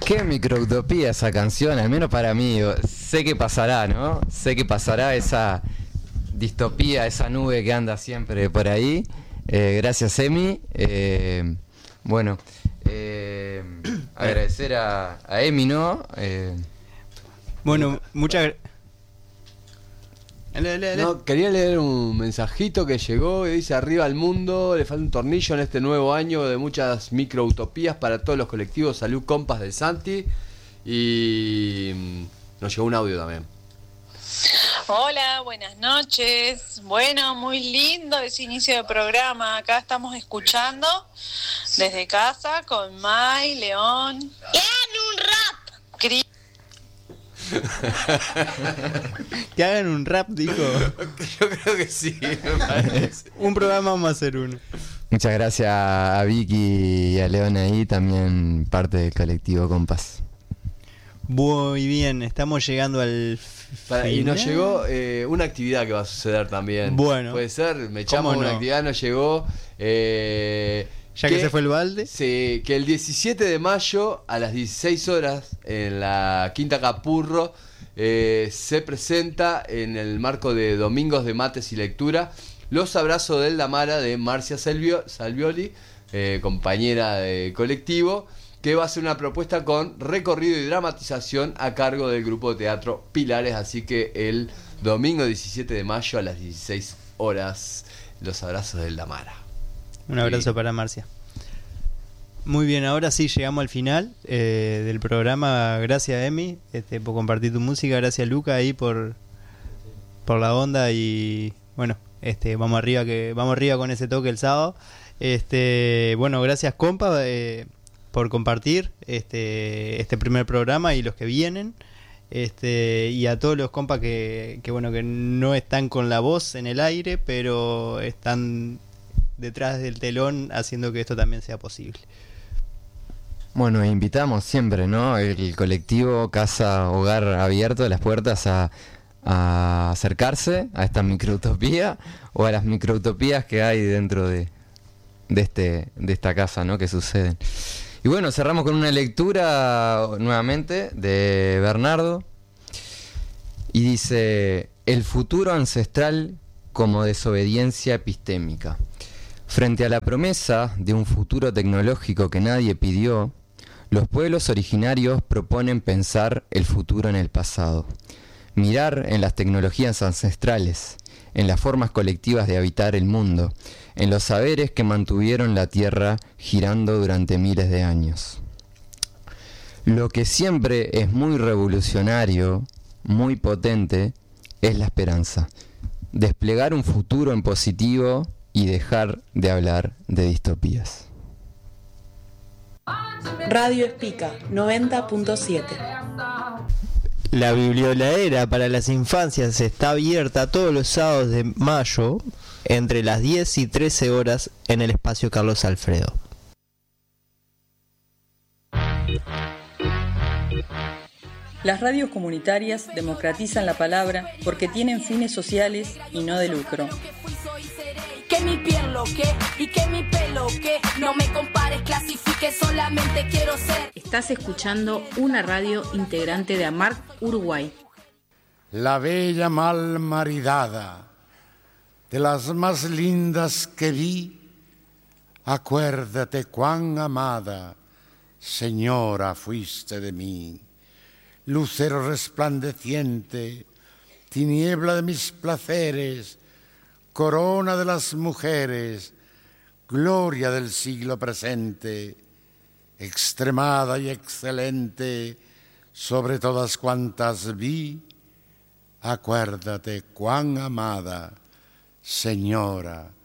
Qué microutopía esa canción, al menos para mí. Sé que pasará, ¿no? Sé que pasará esa distopía, esa nube que anda siempre por ahí. Gracias, Emi. Bueno, agradecer a Emi, ¿no? Bueno, muchas No, quería leer un mensajito que llegó y dice: arriba al mundo, le falta un tornillo en este nuevo año de muchas microutopías para todos los colectivos. Salud, compas de Santi. Y nos llegó un audio también. Hola, buenas noches. Bueno, muy lindo ese inicio de programa. Acá estamos escuchando desde casa con Mai, León. ¡En un rap! Que hagan un rap, dijo. Yo creo que sí, me parece. Un programa vamos a hacer uno. Muchas gracias a Vicky y a León ahí, también parte del colectivo Compas. Muy bien, estamos llegando al final. Y nos llegó una actividad que va a suceder también. Bueno. Puede ser, me echamos una actividad, nos llegó. Ya que se fue el balde. Sí, que el 17 de mayo a las 16 horas en la Quinta Capurro se presenta en el marco de Domingos de Mates y Lectura Los Abrazos del Damara de Marcia Salvioli, compañera de colectivo, que va a ser una propuesta con recorrido y dramatización a cargo del grupo de teatro Pilares. Así que el domingo 17 de mayo a las 16 horas, Los Abrazos del Damara. Un abrazo para Marcia. Muy bien, ahora sí llegamos al final del programa. Gracias, Emi, por compartir tu música. Gracias, Luca, ahí por la onda. Y bueno, vamos arriba con ese toque el sábado. Bueno, gracias, compa, por compartir este primer programa y los que vienen. Y a todos los compas que no están con la voz en el aire, pero están detrás del telón haciendo que esto también sea posible. Bueno, invitamos siempre, ¿no? El colectivo Casa Hogar Abierto, las puertas a acercarse a esta microutopía o a las microutopías que hay dentro de esta casa, ¿no? Que suceden. Y bueno, cerramos con una lectura nuevamente de Bernardo. Y dice: el futuro ancestral como desobediencia epistémica. Frente a la promesa de un futuro tecnológico que nadie pidió, los pueblos originarios proponen pensar el futuro en el pasado. Mirar en las tecnologías ancestrales, en las formas colectivas de habitar el mundo, en los saberes que mantuvieron la Tierra girando durante miles de años. Lo que siempre es muy revolucionario, muy potente, es la esperanza. Desplegar un futuro en positivo y dejar de hablar de distopías. Radio Espica 90.7. La biblioladera para las infancias está abierta todos los sábados de mayo entre las 10 y 13 horas en el espacio Carlos Alfredo. Las radios comunitarias democratizan la palabra porque tienen fines sociales y no de lucro. Que mi piel lo que y que mi pelo que no me compares, clasifique, solamente quiero ser. Estás escuchando una radio integrante de AMARC Uruguay. La bella mal maridada, de las más lindas que vi, acuérdate cuán amada, señora, fuiste de mí. Lucero resplandeciente, tiniebla de mis placeres, corona de las mujeres, gloria del siglo presente, extremada y excelente sobre todas cuantas vi, acuérdate cuán amada, señora,